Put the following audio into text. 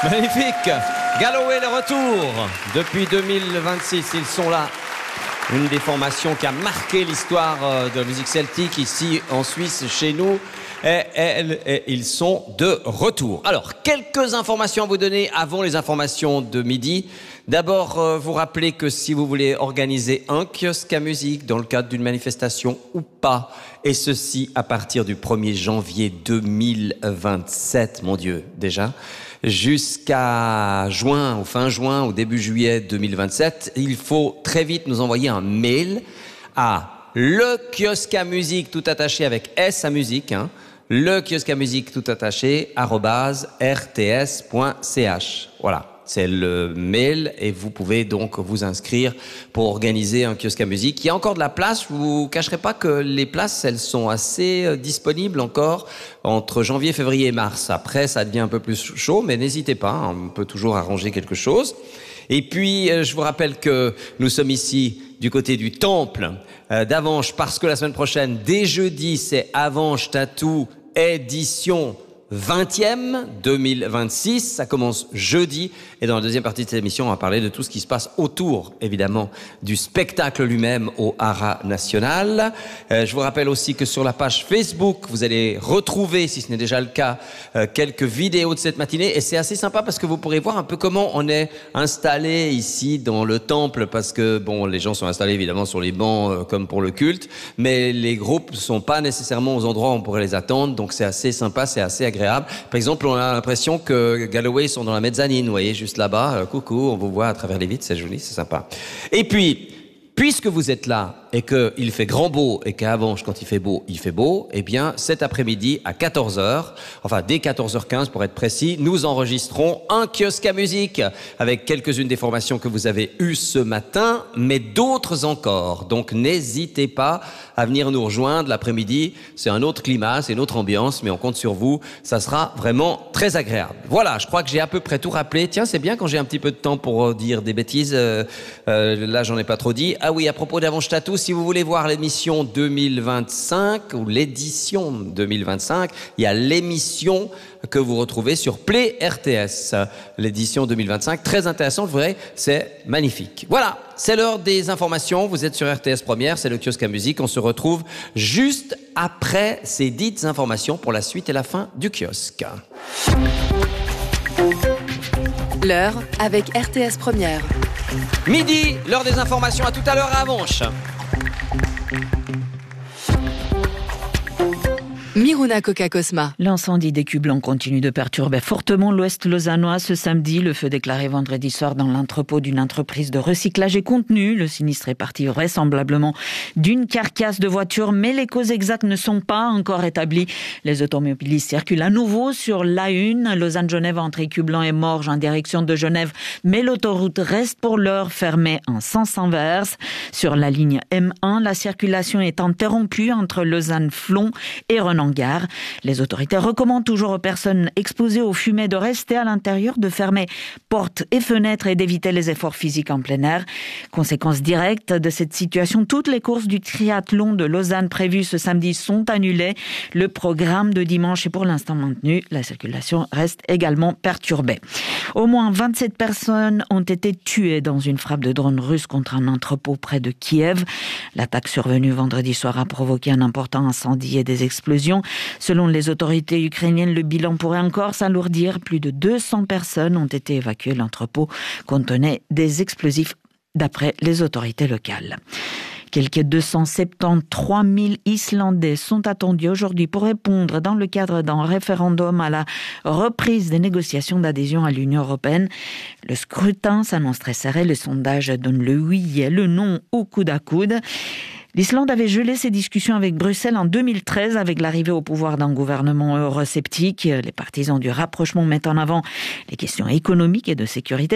Magnifique. Galloway, le retour. Depuis 2026, ils sont là. Une des formations qui a marqué l'histoire de la musique celtique ici en Suisse, chez nous. Et ils sont de retour. Alors, quelques informations à vous donner avant les informations de midi. D'abord, vous rappelez que si vous voulez organiser un kiosque à musique dans le cadre d'une manifestation ou pas, et ceci à partir du 1er janvier 2027, mon Dieu, déjà, jusqu'à juin, ou fin juin, ou début juillet 2027, il faut très vite nous envoyer un mail à le kiosque à musique tout attaché avec S à musique, le kiosque à musique tout attaché @rts.ch. Voilà. C'est le mail et vous pouvez donc vous inscrire pour organiser un kiosque à musique. Il y a encore de la place, je vous cacherai pas que les places, elles sont assez disponibles encore entre janvier, février et mars. Après, ça devient un peu plus chaud, mais n'hésitez pas, on peut toujours arranger quelque chose. Et puis, je vous rappelle que nous sommes ici du côté du temple d'Avanches parce que la semaine prochaine, dès jeudi, c'est Avanches Tattoo édition 20e 2026, ça commence jeudi et dans la deuxième partie de cette émission on va parler de tout ce qui se passe autour évidemment du spectacle lui-même au Haras National. Je vous rappelle aussi que sur la page Facebook vous allez retrouver, si ce n'est déjà le cas, quelques vidéos de cette matinée et c'est assez sympa parce que vous pourrez voir un peu comment on est installé ici dans le temple parce que bon les gens sont installés évidemment sur les bancs comme pour le culte mais les groupes ne sont pas nécessairement aux endroits où on pourrait les attendre donc c'est assez sympa, c'est assez agréable. Par exemple, on a l'impression que Galloway sont dans la mezzanine, vous voyez, juste là-bas. Coucou, on vous voit à travers les vitres, c'est joli, c'est sympa. Et puis, puisque vous êtes là et qu'il fait grand beau et qu'à Avanches, quand il fait beau, eh bien, cet après-midi à 14h, enfin dès 14h15 pour être précis, nous enregistrons un kiosque à musique avec quelques-unes des formations que vous avez eues ce matin, mais d'autres encore. Donc n'hésitez pas à venir nous rejoindre l'après-midi. C'est un autre climat, c'est une autre ambiance, mais on compte sur vous. Ça sera vraiment très agréable. Voilà, je crois que j'ai à peu près tout rappelé. Tiens, c'est bien quand j'ai un petit peu de temps pour dire des bêtises. Là, j'en ai pas trop dit. Ah oui, à propos d'Avanches Tattoo, si vous voulez voir l'émission 2025 ou l'édition 2025, il y a l'émission que vous retrouvez sur Play RTS. L'édition 2025, très intéressante, vous verrez, c'est magnifique. Voilà, c'est l'heure des informations. Vous êtes sur RTS Première, c'est le kiosque à musique. On se retrouve juste après ces dites informations pour la suite et la fin du kiosque. L'heure avec RTS Première. Midi, l'heure des informations. À tout à l'heure à Avanches. Miruna Coca-Cosma. L'incendie des Cubes Blancs continue de perturber fortement l'ouest lausannois ce samedi. Le feu déclaré vendredi soir dans l'entrepôt d'une entreprise de recyclage est contenu. Le sinistre est parti vraisemblablement d'une carcasse de voiture, mais les causes exactes ne sont pas encore établies. Les automobilistes circulent à nouveau sur l'A1, Lausanne-Genève entre Écublens et Morges en direction de Genève, mais l'autoroute reste pour l'heure fermée en sens inverse. Sur la ligne M1, la circulation est interrompue entre Lausanne-Flon et Renan-Gare. Les autorités recommandent toujours aux personnes exposées aux fumées de rester à l'intérieur, de fermer portes et fenêtres et d'éviter les efforts physiques en plein air. Conséquence directe de cette situation, toutes les courses du triathlon de Lausanne prévues ce samedi sont annulées. Le programme de dimanche est pour l'instant maintenu. La circulation reste également perturbée. Au moins 27 personnes ont été tuées dans une frappe de drone russe contre un entrepôt près de Kiev. L'attaque survenue vendredi soir a provoqué un important incendie et des explosions. Selon les autorités ukrainiennes, le bilan pourrait encore s'alourdir. Plus de 200 personnes ont été évacuées. L'entrepôt contenait des explosifs d'après les autorités locales. Quelques 273 000 Islandais sont attendus aujourd'hui pour répondre dans le cadre d'un référendum à la reprise des négociations d'adhésion à l'Union européenne. Le scrutin s'annonce très serré. Les sondages donnent le oui et le non au coude à coude. L'Islande avait gelé ses discussions avec Bruxelles en 2013 avec l'arrivée au pouvoir d'un gouvernement eurosceptique. Les partisans du rapprochement mettent en avant les questions économiques et de sécurité.